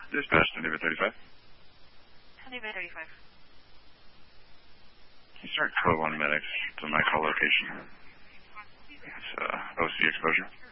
Dispatch to Neighbor 35. Neighbor 35. Can you start code 1 medics to my call location? It's OC exposure.